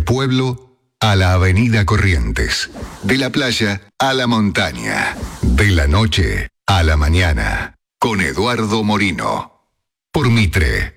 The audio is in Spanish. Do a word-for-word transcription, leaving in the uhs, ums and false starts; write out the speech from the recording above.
pueblo a la avenida Corrientes, de la playa a la montaña, de la noche a la mañana, con Eduardo Morino. Por Mitre,